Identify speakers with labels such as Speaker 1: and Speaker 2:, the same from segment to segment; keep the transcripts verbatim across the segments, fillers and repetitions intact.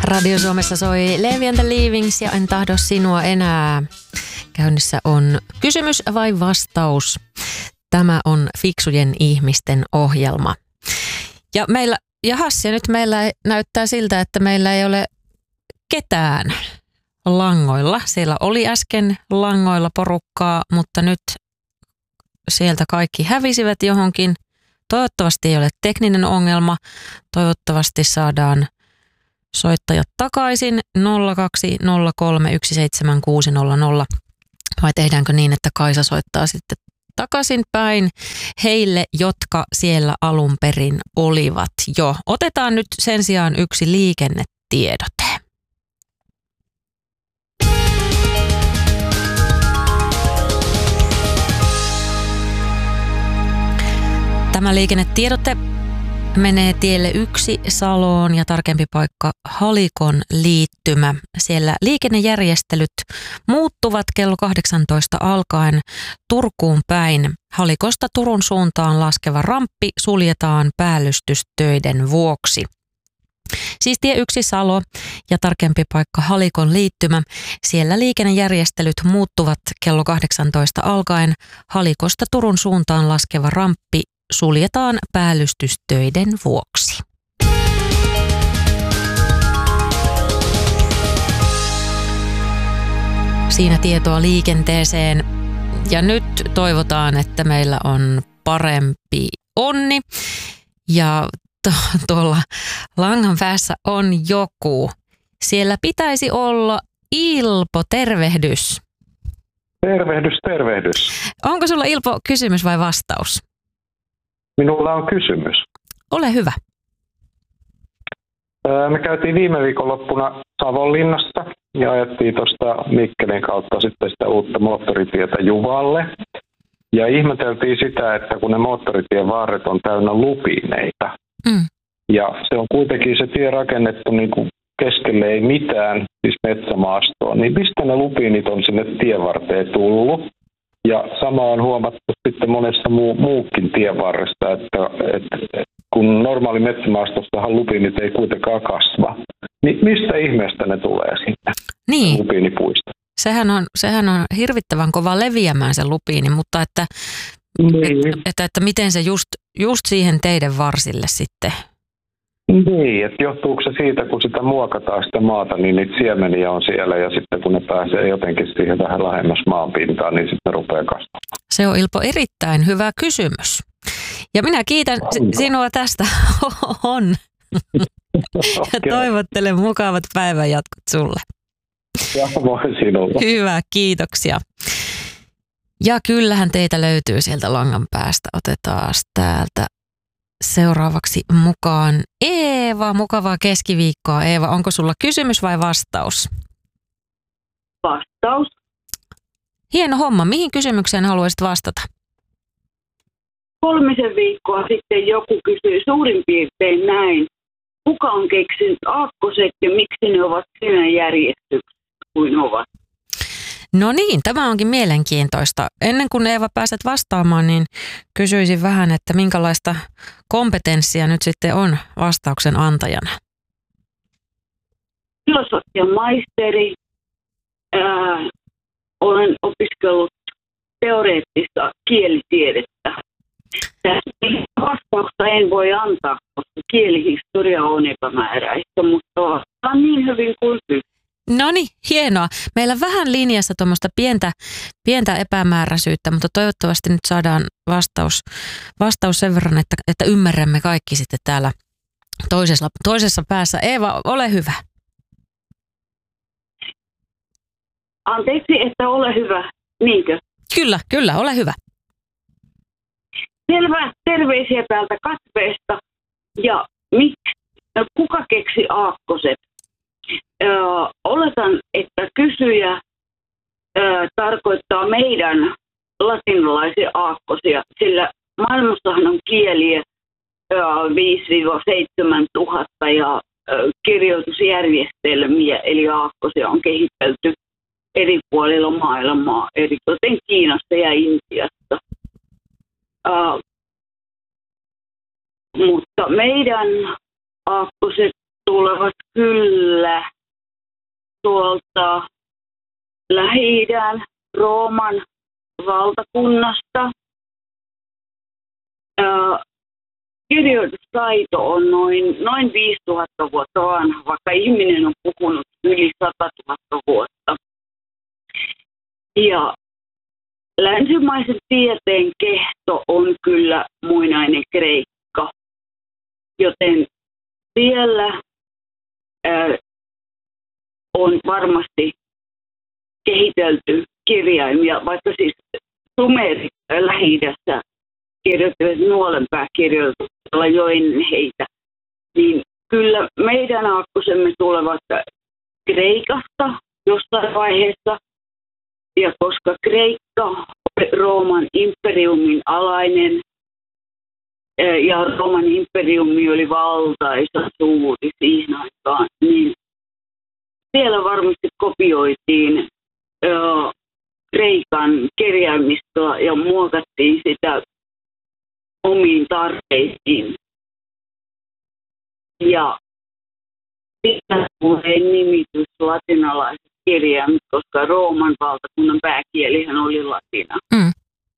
Speaker 1: Radio Suomessa soi Levi and the Leavings ja En tahdo sinua enää. Käynnissä on kysymys vai vastaus. Tämä on fiksujen ihmisten ohjelma. Ja meillä, jahas, ja nyt meillä näyttää siltä, että meillä ei ole ketään langoilla. Siellä oli äsken langoilla porukkaa, mutta nyt sieltä kaikki hävisivät johonkin. Toivottavasti ei ole tekninen ongelma. Toivottavasti saadaan soittajat takaisin nolla kaksi nolla kolme yksi seitsemän kuusi nolla nolla. Vai tehdäänkö niin, että Kaisa soittaa sitten takaisin päin heille, jotka siellä alun perin olivat jo. Otetaan nyt sen sijaan yksi liikennetiedote. Tämä liikennetiedote menee tielle yksi Saloon ja tarkempi paikka Halikon liittymä. Siellä liikennejärjestelyt muuttuvat kello kahdeksantoista alkaen Turkuun päin. Halikosta Turun suuntaan laskeva ramppi suljetaan päällystystöiden vuoksi. Siis tie yksi Salo ja tarkempi paikka Halikon liittymä. Siellä liikennejärjestelyt muuttuvat kello kahdeksantoista alkaen. Halikosta Turun suuntaan laskeva ramppi suljetaan päällystystöiden vuoksi. Siinä tietoa liikenteeseen. Ja nyt toivotaan, että meillä on parempi onni. Ja to- tuolla langan päässä on joku. Siellä pitäisi olla Ilpo, tervehdys.
Speaker 2: Tervehdys, tervehdys.
Speaker 1: Onko sulla, Ilpo, kysymys vai vastaus?
Speaker 2: Minulla on kysymys.
Speaker 1: Ole hyvä.
Speaker 2: Me käytiin viime viikonloppuna Savonlinnassa ja ajettiin tuosta Mikkelin kautta sitten sitä uutta moottoritietä Juvalle. Ja ihmeteltiin sitä, että kun ne moottoritien varret on täynnä lupineita. Mm. Ja se on kuitenkin se tie rakennettu niin kuin keskelle ei mitään, siis metsämaastoa. Niin mistä ne lupiinit on sinne tienvarteen tullut? Ja sama on huomattu sitten monessa muu, muukin tienvarresta, että, että, että kun normaali metsämaastossahan lupiinit ei kuitenkaan kasva, niin mistä ihmeestä ne tulee sinne,
Speaker 1: niin.
Speaker 2: lupiinipuista?
Speaker 1: Sehän on, sehän on hirvittävän kova leviämään se lupiini, mutta että,
Speaker 2: niin.
Speaker 1: että, että, että miten se just, just siihen teidän varsille sitten?
Speaker 2: Niin, että johtuuko se siitä, kun sitä muokataan sitä maata, niin niitä siemeniä on siellä ja sitten kun ne pääsee jotenkin siihen vähän lähemmäs maanpintaan, niin sitten ne rupeaa kasvamaan.
Speaker 1: Se on, Ilpo, erittäin hyvä kysymys. Ja minä kiitän on. sinua tästä. On. Ja toivottelen mukavat päivänjatkot sulle.
Speaker 2: Samoin sinulle.
Speaker 1: Hyvä, kiitoksia. Ja kyllähän teitä löytyy sieltä langan päästä. Otetaan täältä seuraavaksi mukaan Eeva. Mukavaa keskiviikkoa, Eeva. Onko sulla kysymys vai vastaus?
Speaker 3: Vastaus.
Speaker 1: Hieno homma. Mihin kysymykseen haluaisit vastata?
Speaker 3: Kolmisen viikkoa sitten joku kysyi suurin piirtein näin. Kuka on keksinyt aakkoset ja miksi ne ovat siinä järjestyksessä kuin ovat?
Speaker 1: No niin, tämä onkin mielenkiintoista. Ennen kuin Eeva pääset vastaamaan, niin kysyisin vähän, että minkälaista kompetenssia nyt sitten on vastauksen antajana?
Speaker 3: Filosofian maisteri. Ää, olen opiskellut teoreettista kielitiedettä. Tästä vastausta en voi antaa, koska kielihistoria on epämääräistä, mutta vastaan niin hyvin kuin pystyy.
Speaker 1: No niin, hienoa. Meillä on vähän linjassa tuommoista pientä, pientä epämääräisyyttä, mutta toivottavasti nyt saadaan vastaus, vastaus sen verran, että, että ymmärrämme kaikki sitten täällä toisessa, toisessa päässä. Eeva, ole hyvä.
Speaker 3: Anteeksi, että ole hyvä, niinkö?
Speaker 1: Kyllä, kyllä, ole hyvä.
Speaker 3: Selvä, terveisiä täältä katveesta. Ja miksi, kuka keksi aakkoset? Öö, oletan, että kysyjä öö, tarkoittaa meidän latinalaisia aakkosia, sillä maailmassahan on kieliä öö, viisi seitsemän tuhatta ja öö, kirjoitusjärjestelmiä, eli aakkosia on kehitelty eri puolilla maailmaa, eritoten Kiinassa ja Intiassa. Öö, mutta meidän aakkoset tulevat kyllä tuolta Lähi-idän Rooman valtakunnasta. Ää, kirjoitustaito on noin, noin viisituhatta vuotta vanha, vaikka ihminen on puhunut yli sata tuhatta vuotta. Ja länsimaisen tieteen kehto on kyllä muinainen Kreikka, joten siellä ää, on varmasti kehitelty kirjaimia, vaikka siis sumerit Lähi-idässä kirjoittivat nuolenpääkirjoituksella jo ennen heitä, niin kyllä meidän aakkosemme tulevat Kreikasta jossain vaiheessa, ja koska Kreikka oli Rooman imperiumin alainen, ja Rooman imperiumi oli valtaisa suuri siihen aikaan, niin siellä varmasti kopioitiin ö, Kreikan kirjaimistoa ja muokattiin sitä omiin tarpeisiin. Ja sitten tulee nimitys latinalaiset kirjaimet, koska Rooman valtakunnan pääkielihän oli latina. Mm.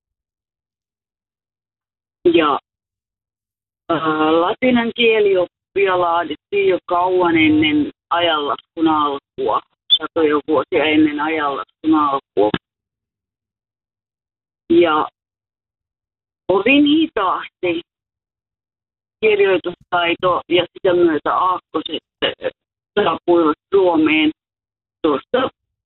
Speaker 3: Ja äh, latinan kielioppia laadittiin jo kauan ennen ajanlaskun alkua, satoja vuosia ennen ajanlaskun alkua. Ja kovin hitaasti kirjoitustaito ja sitä myötä aakkoset saapuivat Suomeen tuosta,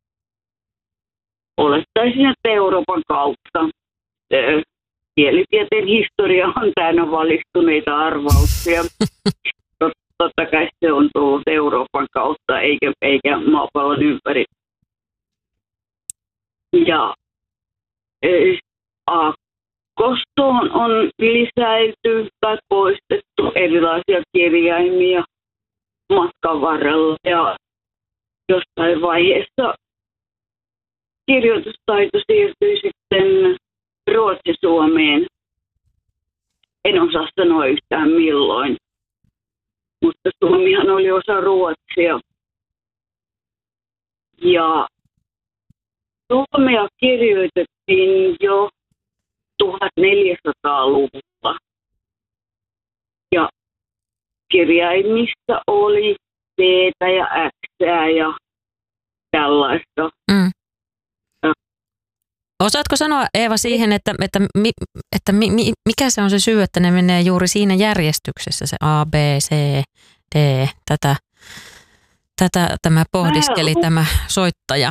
Speaker 3: olettaisin, että Euroopan kautta. Kielitieteen historia on täynnä valistuneita arvauksia. Totta kai se on tullut Euroopan kautta eikä, eikä maapallon ympäri. Ja aakkostoon on lisäilty tai poistettu erilaisia kirjaimia matkan varrella. Ja jossain vaiheessa kirjoitustaito siirtyi sitten Ruotsi-Suomeen. En osaa sanoa yhtään milloin. Mutta Suomihan oli osa Ruotsia. Ja suomea kirjoitettiin jo tuhatneljäsataaluvulla. Ja kirjaimista oli T:tä ja X:ää ja tällaista. Mm.
Speaker 1: Osaatko sanoa, Eeva, siihen, että, että, että mikä se on se syy, että ne menee juuri siinä järjestyksessä, se A, B, C, D, tätä, tätä tämä pohdiskeli mä, tämä soittaja?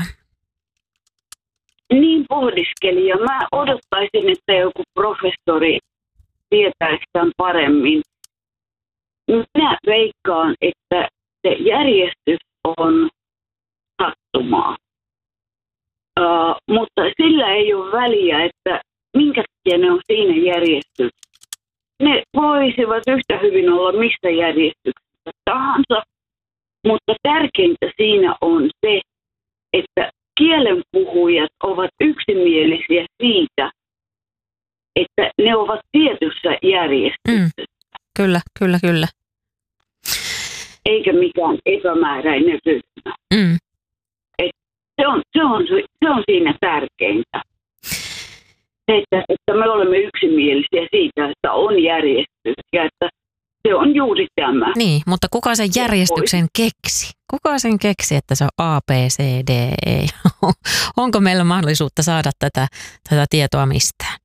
Speaker 3: Niin pohdiskeli, ja mä odottaisin, että joku professori tietäisi tämän paremmin. Minä veikkaan, että se järjestys on sattumaa. Uh, mutta sillä ei ole väliä, että minkä takia ne on siinä järjestyksessä. Ne voisivat yhtä hyvin olla missä järjestyksessä tahansa, mutta tärkeintä siinä on se, että kielenpuhujat ovat yksimielisiä siitä, että ne ovat tietyssä järjestyksessä. Mm,
Speaker 1: kyllä, kyllä, kyllä.
Speaker 3: Eikä mikään epämääräinen ryhmä. Mm. Se on, se, on, se on siinä tärkeintä, että, että me olemme yksimielisiä siitä, että on järjestys ja että se on juuri tämä.
Speaker 1: Niin, mutta kuka sen järjestyksen keksi? Kuka sen keksi, että se on A, B, C, D, E? Onko meillä mahdollisuutta saada tätä, tätä tietoa mistään?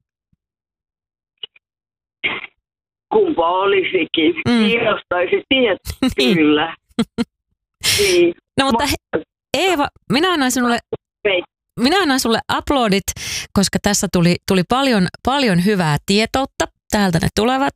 Speaker 3: Kumpa olisikin. Mm. Kiinnostaisi tietää, niin. Kyllä.
Speaker 1: Niin. No mutta he, Eeva, minä annan sinulle, minä annan sulle uploadit, koska tässä tuli, tuli paljon, paljon hyvää tietoutta. Täältä ne tulevat.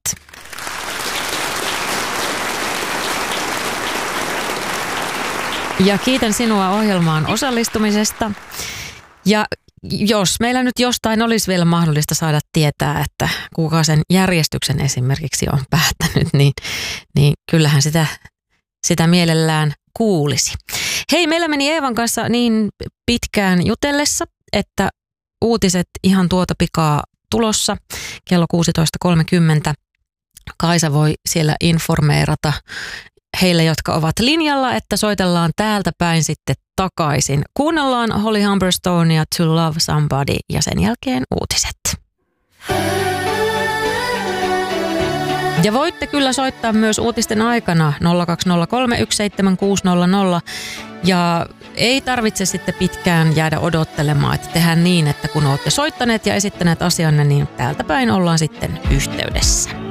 Speaker 1: Ja kiitän sinua ohjelmaan osallistumisesta. Ja jos meillä nyt jostain olisi vielä mahdollista saada tietää, että kuka sen järjestyksen esimerkiksi on päättänyt, niin, niin kyllähän sitä, sitä mielellään kuulisi. Hei, meillä meni Eevan kanssa niin pitkään jutellessa, että uutiset ihan tuota pikaa tulossa kello kuusitoista kolmekymmentä. Kaisa voi siellä informeerata heille, jotka ovat linjalla, että soitellaan täältä päin sitten takaisin. Kuunnellaan Holly Humberstoneia To Love Somebody ja sen jälkeen uutiset. Ja voitte kyllä soittaa myös uutisten aikana nolla kaksi nolla kolme yksi seitsemän kuusi nolla nolla ja ei tarvitse sitten pitkään jäädä odottelemaan, että tehdään niin, että kun olette soittaneet ja esittäneet asianne, niin täältä päin ollaan sitten yhteydessä.